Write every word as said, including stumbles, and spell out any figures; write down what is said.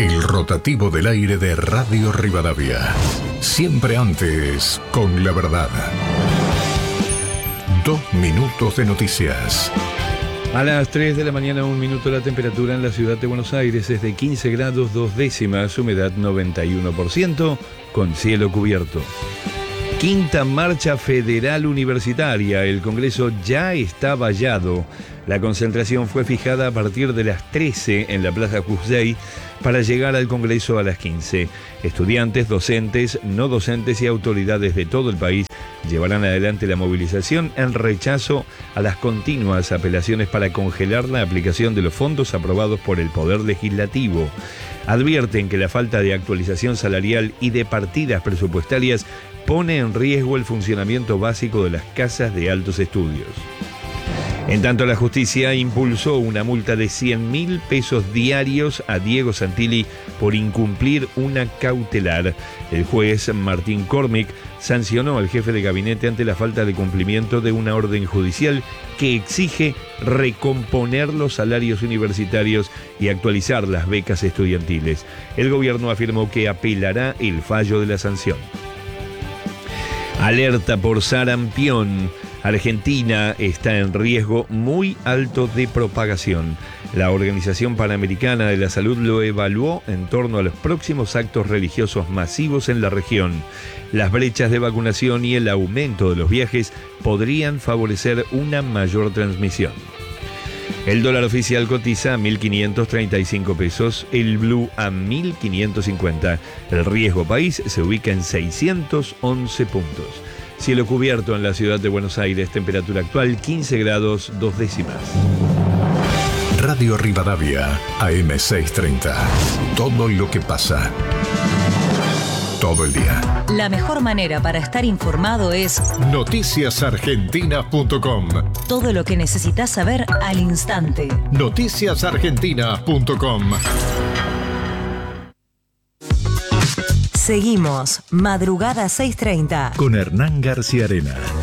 El rotativo del aire de Radio Rivadavia. Siempre antes, con la verdad. Dos minutos de noticias. A las tres de la mañana, un minuto, la temperatura en la ciudad de Buenos Aires es de quince grados dos décimas, humedad noventa y uno por ciento, con cielo cubierto. Quinta Marcha Federal Universitaria. El Congreso ya está vallado. La concentración fue fijada a partir de las trece en la Plaza Jujuy para llegar al Congreso a las quince. Estudiantes, docentes, no docentes y autoridades de todo el país llevarán adelante la movilización en rechazo a las continuas apelaciones para congelar la aplicación de los fondos aprobados por el Poder Legislativo. Advierten que la falta de actualización salarial y de partidas presupuestarias pone en riesgo el funcionamiento básico de las casas de altos estudios. En tanto, la justicia impulsó una multa de cien mil pesos diarios a Diego Santilli por incumplir una cautelar. El juez Martín Cormick sancionó al jefe de gabinete ante la falta de cumplimiento de una orden judicial que exige recomponer los salarios universitarios y actualizar las becas estudiantiles. El gobierno afirmó que apelará el fallo de la sanción. Alerta por sarampión. Argentina está en riesgo muy alto de propagación. La Organización Panamericana de la Salud lo evaluó en torno a los próximos actos religiosos masivos en la región. Las brechas de vacunación y el aumento de los viajes podrían favorecer una mayor transmisión. El dólar oficial cotiza a mil quinientos treinta y cinco pesos, el blue a mil quinientos cincuenta. El riesgo país se ubica en seiscientos once puntos. Cielo cubierto en la ciudad de Buenos Aires, temperatura actual quince grados dos décimas. Radio Rivadavia, A M seiscientos treinta. Todo lo que pasa. Todo el día. La mejor manera para estar informado es noticias argentina punto com. Todo lo que necesitas saber al instante. noticias argentina punto com. Seguimos, Madrugada seiscientos treinta. Con Hernán García Arena.